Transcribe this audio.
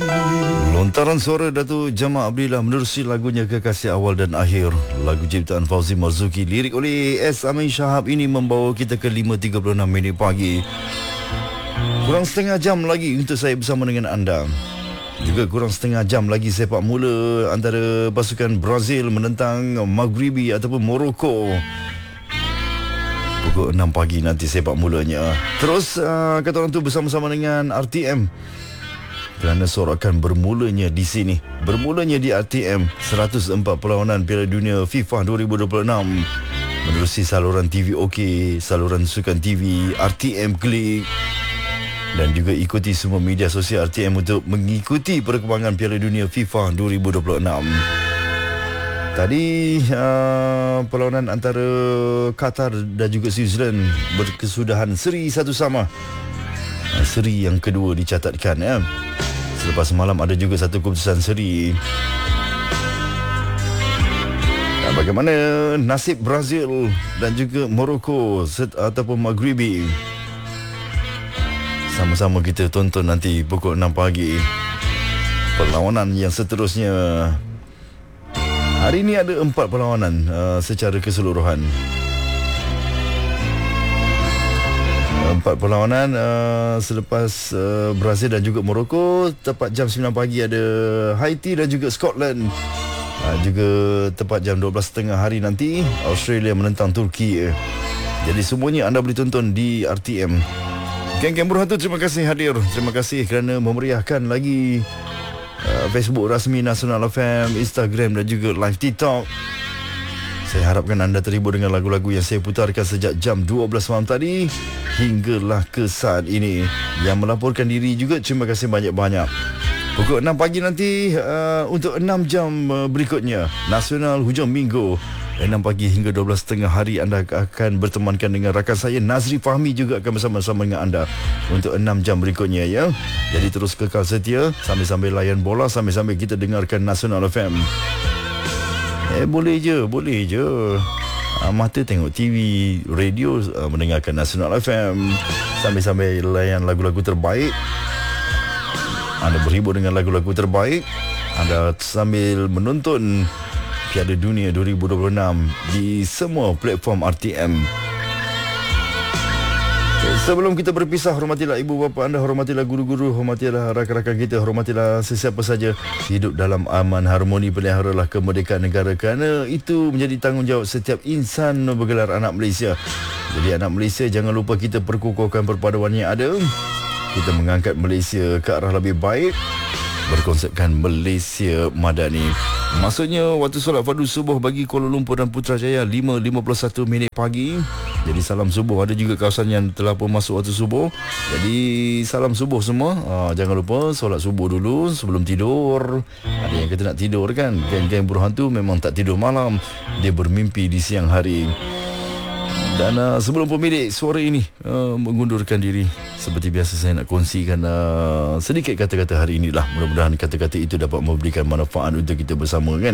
Lontaran suara Datuk Jamal Abdillah menerusi lagunya Kekasih Awal dan Akhir. Lagu ciptaan Fauzi Marzuki, lirik oleh S. Amin Shahab ini membawa kita ke 5.36 minit pagi. Kurang setengah jam lagi untuk saya bersama dengan anda. Juga kurang setengah jam lagi sepak mula antara pasukan Brazil menentang Maghribi ataupun Morocco. Pukul 6 pagi nanti sepak mulanya. Terus kata orang tu bersama-sama dengan RTM. Kerana sorakan bermulanya di sini. Bermulanya di RTM 104 perlawanan Piala Dunia FIFA 2026 menerusi saluran TV OK, saluran sukan TV, RTM Klik, dan juga ikuti semua media sosial RTM untuk mengikuti perkembangan Piala Dunia FIFA 2026. Tadi perlawanan antara Qatar dan juga Switzerland berkesudahan seri satu sama. Seri yang kedua dicatatkan ya. Selepas semalam ada juga satu keputusan seri. Dan bagaimana nasib Brazil dan juga Morocco ataupun Maghribi? Sama-sama kita tonton nanti pukul 6 pagi. Perlawanan yang seterusnya. Hari ini ada 4 perlawanan secara keseluruhan. 4 perlawanan selepas Brazil dan juga Morocco. Tepat jam 9 pagi ada Haiti dan juga Scotland. Juga tepat jam 12.30 hari nanti Australia menentang Turki. Jadi semuanya anda boleh tonton di RTM. Geng-geng Berhantu, terima kasih hadir. Terima kasih kerana memeriahkan lagi Facebook rasmi Nasional FM, Instagram dan juga live TikTok. Saya harapkan anda terhibur dengan lagu-lagu yang saya putarkan sejak jam 12 malam tadi hinggalah ke saat ini. Yang melaporkan diri juga, terima kasih banyak-banyak. Pukul 6 pagi nanti untuk 6 jam berikutnya Nasional Hujung Minggu 6 pagi hingga 12.30 hari anda akan bertemankan dengan rakan saya Nazri Fahmi juga akan bersama-sama dengan anda untuk 6 jam berikutnya ya. Jadi terus kekal setia sambil-sambil layan bola, sambil-sambil kita dengarkan Nasional FM. Boleh je. Mata tengok TV, radio, mendengarkan Nasional FM, sambil-sambil layan lagu-lagu terbaik. Anda berhibur dengan lagu-lagu terbaik. Anda sambil menonton Piala Dunia 2026 di semua platform RTM. Sebelum kita berpisah, hormatilah ibu bapa anda, hormatilah guru-guru, hormatilah rakan-rakan kita, hormatilah sesiapa saja. Hidup dalam aman harmoni, peliharalah kemerdekaan negara kerana itu menjadi tanggungjawab setiap insan bergelar anak Malaysia. Jadi anak Malaysia, jangan lupa kita perkukuhkan perpaduan yang ada. Kita mengangkat Malaysia ke arah lebih baik berkonsepkan Malaysia Madani. Maksudnya waktu solat fardu subuh bagi Kuala Lumpur dan Putrajaya 5.51 minit pagi. Jadi salam subuh. Ada juga kawasan yang telah pun masuk waktu subuh. Jadi salam subuh semua. Jangan lupa solat subuh dulu sebelum tidur. Ada yang kata nak tidur kan. Geng-geng Berhantu memang tak tidur malam. Dia bermimpi di siang hari. Dan sebelum pemilik suara ini mengundurkan diri, seperti biasa saya nak kongsikan sedikit kata-kata hari inilah. Mudah-mudahan kata-kata itu dapat memberikan manfaat untuk kita bersama kan.